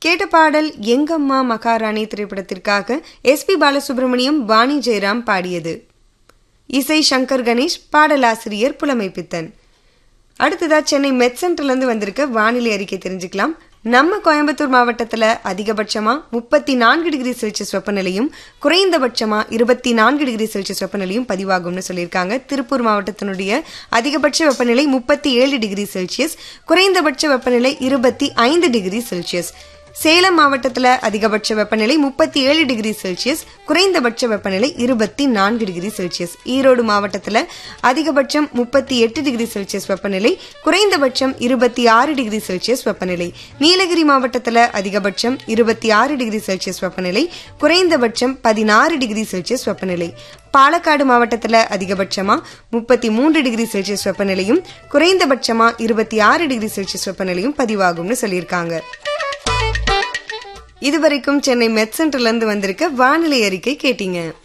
கேட்ட பாடல் எங்கம்மா மகாராணி திரைப்படத்திற்காக எஸ்பி பாலசுப்ரமணியம் வாணி ஜெயராம் பாடியது. இசை சங்கர் கணேஷ், பாடலாசிரியர் புலமைப்பித்தன். அடுத்ததா சென்னை மெட் சென்டர்லேருந்து வந்திருக்க வானிலை அறிக்கை தெரிஞ்சுக்கலாம். நம்ம கோயம்புத்தூர் மாவட்டத்தில் அதிகபட்சமா 34 டிகிரி செல்சியஸ் வெப்பநிலையும் குறைந்தபட்சமா 24 டிகிரி செல்சியஸ் வெப்பநிலையும் பதிவாகும்னு சொல்லியிருக்காங்க. திருப்பூர் மாவட்டத்தினுடைய அதிகபட்ச வெப்பநிலை 37 டிகிரி செல்சியஸ், குறைந்தபட்ச வெப்பநிலை 25 டிகிரி செல்சியஸ். சேலம் மாவட்டத்தில் அதிகபட்ச வெப்பநிலை 37 டிகிரி செல்சியஸ், குறைந்தபட்ச வெப்பநிலை 24 டிகிரி செல்சியஸ். ஈரோடு மாவட்டத்தில் அதிகபட்சம் 38 டிகிரி செல்சியஸ் வெப்பநிலை, குறைந்தபட்சம் 26 டிகிரி செல்சியஸ் வெப்பநிலை. நீலகிரி மாவட்டத்தில் அதிகபட்சம் 26 டிகிரி செல்சியஸ் வெப்பநிலை, குறைந்தபட்சம் 16 டிகிரி செல்சியஸ் வெப்பநிலை. பாலக்காடு மாவட்டத்தில் அதிகபட்சமா 33 டிகிரி செல்சியஸ் வெப்பநிலையும், குறைந்தபட்சமா 26 டிகிரி செல்சியஸ் வெப்பநிலையும் பதிவாகும்னு சொல்லியிருக்காங்க. இதுவரைக்கும் சென்னை மெட் சென்டர்ல இருந்து வந்திருக்க வானிலை அறிக்கை கேட்டீங்க.